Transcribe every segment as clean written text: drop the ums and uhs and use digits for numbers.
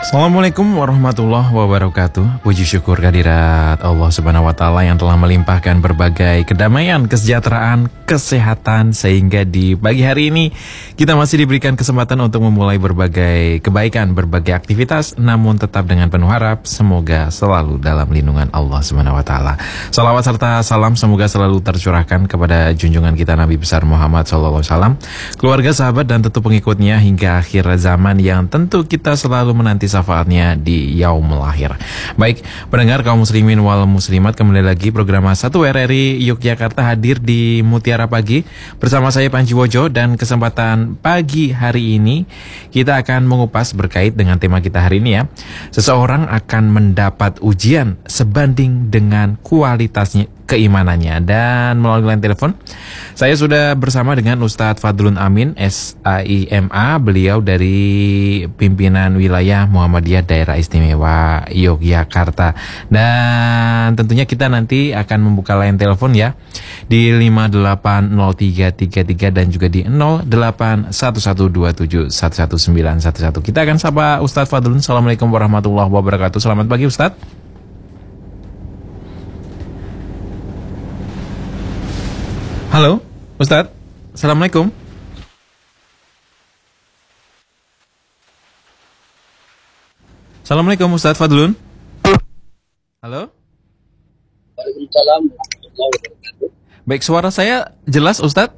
Assalamualaikum warahmatullahi wabarakatuh. Puji syukur kehadirat Allah Subhanahu wa taala yang telah melimpahkan berbagai kedamaian, kesejahteraan, kesehatan sehingga di pagi hari ini kita masih diberikan kesempatan untuk memulai berbagai kebaikan, berbagai aktivitas, namun tetap dengan penuh harap semoga selalu dalam lindungan Allah Subhanahu wa taala. Salawat serta salam semoga selalu tercurahkan kepada junjungan kita Nabi besar Muhammad sallallahu alaihi wasallam, keluarga, sahabat dan tentu pengikutnya hingga akhir zaman yang tentu kita selalu menanti syafaatnya di yaumul akhir. Baik, pendengar kaum muslimin wal muslimat, kembali lagi program 1 RRI Yogyakarta hadir di Mutiara Pagi bersama saya Panji Wojo, dan kesempatan pagi hari ini kita akan mengupas berkait dengan tema kita hari ini ya. Seseorang akan mendapat ujian sebanding dengan kualitasnya keimanannya. Dan melalui line telepon saya sudah bersama dengan Ustadz Fadlun Amin SAIMA, beliau dari pimpinan wilayah Muhammadiyah Daerah Istimewa Yogyakarta. Dan tentunya kita nanti akan membuka line telepon ya di 580333 dan juga di 081127111911. Kita akan sapa Ustadz Fadlun. Assalamualaikum warahmatullahi wabarakatuh. Selamat pagi Ustadz. Halo, Ustadz. Assalamualaikum. Assalamualaikum Ustadz Fadlun. Halo. Waalaikumsalam. Baik, suara saya jelas Ustadz?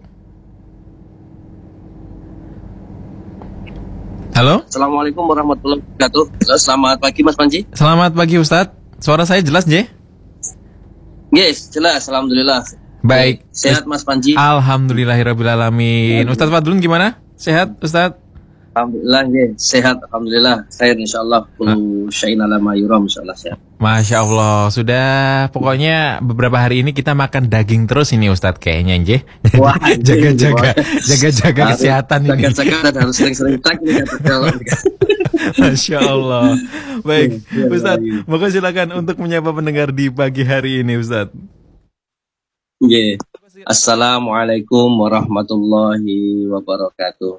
Halo. Assalamualaikum warahmatullahi wabarakatuh. Selamat pagi Mas Panji. Selamat pagi Ustadz. Suara saya jelas, J? Yes, jelas. Alhamdulillah. Baik. Sehat Mas Panji. Alhamdulillahirrabbilalamin. Ustadz Fadlun gimana? Sehat Ustadz? Alhamdulillah, yes. Sehat. Alhamdulillah. Khair insyaAllah. Kullu syai'in ala ma yuram, insyaAllah sehat. Masya Allah. Sudah pokoknya beberapa hari ini kita makan daging terus ini Ustadz kayaknya, J. Wah, Jaga-jaga kesehatan ini. Jaga-jaga dan harus sering-sering cek nih. Masya Allah. Baik, Ustadz, maka silakan untuk menyapa pendengar di pagi hari ini, Ustadz. Yeah. Assalamualaikum warahmatullahi wabarakatuh.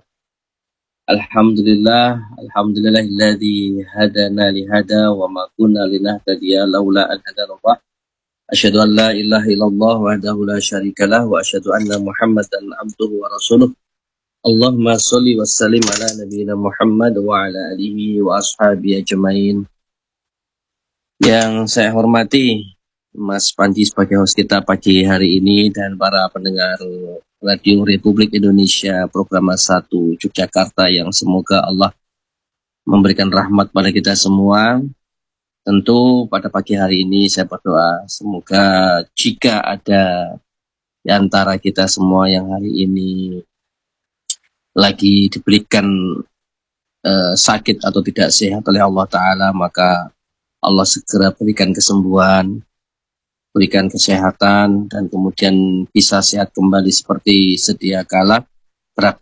Alhamdulillahilladzi hadana lihada wa ma kunna linahtadiya laula an hadanallah. Asyhadu an la ilaha illallah wahdahu la syarikalah wa asyhadu anna Muhammadan abduhu wa rasuluh. Allahumma sholli wa sallim ala nabiyyina Muhammad wa ala alihi wa ashabihi ajmain. Yang saya hormati Mas Panji sebagai host kita pagi hari ini dan para pendengar Radio Republik Indonesia program 1 Yogyakarta yang semoga Allah memberikan rahmat pada kita semua. Tentu pada pagi hari ini saya berdoa semoga jika ada di antara kita semua yang hari ini lagi diberikan sakit atau tidak sehat oleh Allah Ta'ala, maka Allah segera berikan kesembuhan, berikan kesehatan, dan kemudian bisa sehat kembali seperti sedia kala.